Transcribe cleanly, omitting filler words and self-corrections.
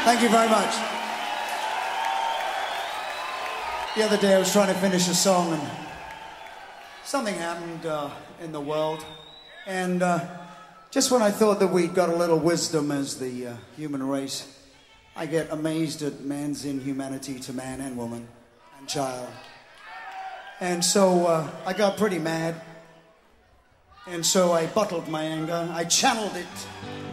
Thank you very much. The other day I was trying to finish a song and something happened in the world. And just when I thought that we'd got a little wisdom as the human race, I get amazed at man's inhumanity to man and woman and child. And so I got pretty mad. And so I bottled my anger. I channeled it